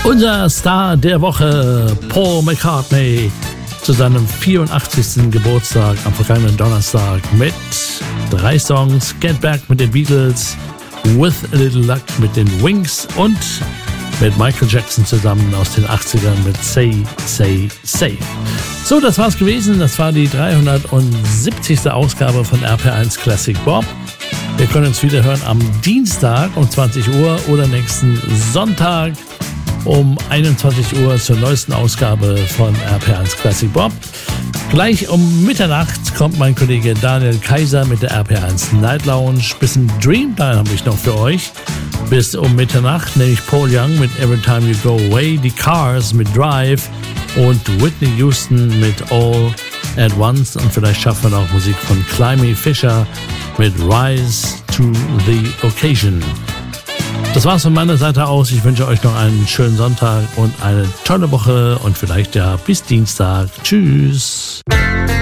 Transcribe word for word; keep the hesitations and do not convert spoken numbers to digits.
Unser Star der Woche, Paul McCartney, zu seinem vierundachtzigsten Geburtstag am vergangenen Donnerstag mit drei Songs: Get Back mit den Beatles, With a Little Luck mit den Wings und mit Michael Jackson zusammen aus den achtzigern mit Say, Say, Say. So, das war's gewesen. Das war die dreihundertsiebzigste Ausgabe von R P eins Classic Bob. Wir können uns wieder hören am Dienstag um zwanzig Uhr oder nächsten Sonntag um einundzwanzig Uhr zur neuesten Ausgabe von R P eins Classic Bob. Gleich um Mitternacht kommt mein Kollege Daniel Kaiser mit der R P eins Night Lounge. Bisschen Dreamtime habe ich noch für euch. Bis um Mitternacht, nämlich Paul Young mit Every Time You Go Away, die Cars mit Drive und Whitney Houston mit All at Once. Und vielleicht schaffen wir noch Musik von Climby Fisher mit Rise to the Occasion. Das war's von meiner Seite aus. Ich wünsche euch noch einen schönen Sonntag und eine tolle Woche und vielleicht ja bis Dienstag. Tschüss.